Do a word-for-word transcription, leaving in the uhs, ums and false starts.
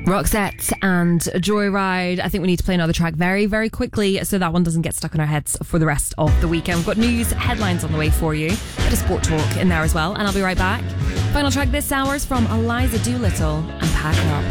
Roxette and Joyride. I think we need to play another track very, very quickly so that one doesn't get stuck in our heads for the rest of the weekend. We've got news, headlines on the way for you. Bit of sport talk in there as well, and I'll be right back. Final track this hour is from Eliza Doolittle and Pack Up.